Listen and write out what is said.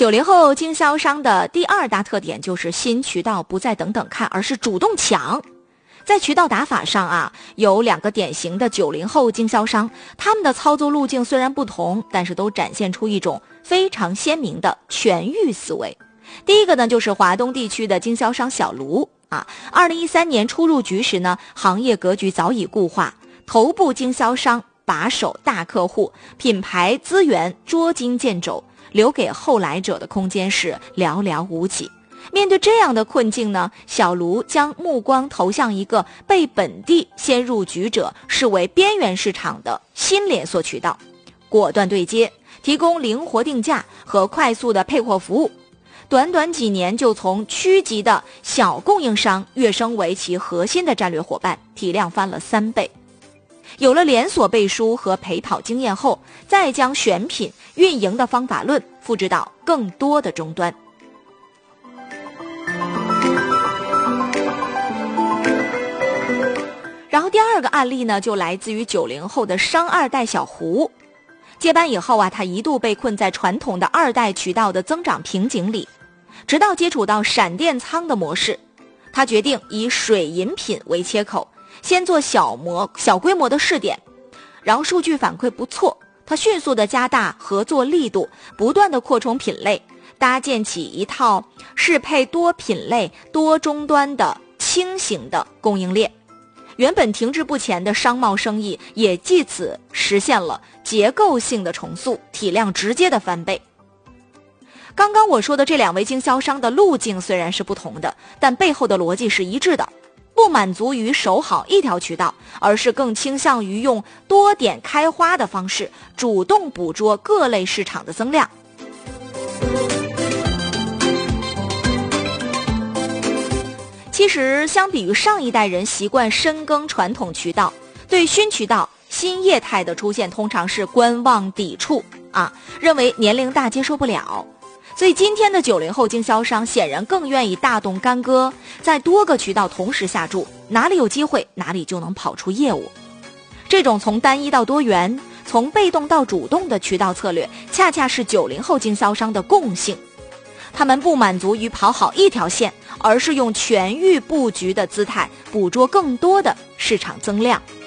90后经销商的第二大特点就是新渠道不再等等看，而是主动抢。在渠道打法上有2个典型的90后经销商，他们的操作路径虽然不同，但是都展现出一种非常鲜明的全域思维。第一个呢，就是华东地区的经销商小卢2013年初入局时呢，行业格局早已固化，头部经销商把守大客户，品牌资源捉襟见肘，留给后来者的空间是寥寥无几。面对这样的困境呢，小卢将目光投向一个被本地先入局者视为边缘市场的新连锁渠道，果断对接，提供灵活定价和快速的配货服务。短短几年就从区级的小供应商跃升为其核心的战略伙伴，体量翻了3倍。有了连锁背书和陪跑经验后，再将选品运营的方法论复制到更多的终端。然后第二个案例呢，就来自于90后的商二代小胡。接班以后他一度被困在传统的2代渠道的增长瓶颈里，直到接触到闪电仓的模式，他决定以水饮品为切口，先做小规模的试点，然后数据反馈不错，他迅速的加大合作力度，不断的扩充品类，搭建起一套适配多品类多终端的轻型的供应链。原本停滞不前的商贸生意也继此实现了结构性的重塑，体量直接的翻倍。刚刚我说的这2位经销商的路径虽然是不同的，但背后的逻辑是一致的，不满足于守好一条渠道，而是更倾向于用多点开花的方式，主动捕捉各类市场的增量。其实相比于上一代人习惯深耕传统渠道，对新渠道新业态的出现通常是观望抵触认为年龄大接受不了。所以今天的90后经销商显然更愿意大动干戈，在多个渠道同时下注，哪里有机会哪里就能跑出业务。这种从单一到多元，从被动到主动的渠道策略，恰恰是90后经销商的共性。他们不满足于跑好一条线，而是用全域布局的姿态捕捉更多的市场增量。